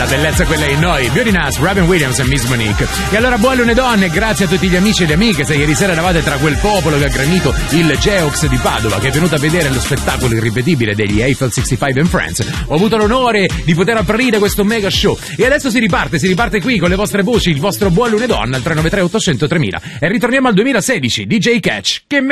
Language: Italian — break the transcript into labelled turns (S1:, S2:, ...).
S1: la bellezza quella in noi. Beauty Nas, Robin Williams e Miss Monique. E allora buon lunedì donne, grazie a tutti gli amici e le amiche. Se ieri sera eravate tra quel popolo che ha granito il Geox di Padova, che è venuto a vedere lo spettacolo irripetibile degli Eiffel 65 and Friends, ho avuto l'onore di poter aprire questo mega show. E adesso si riparte qui con le vostre voci, il vostro buon lunedì al 393 800 3000. E ritorniamo al 2016, DJ Catch. Che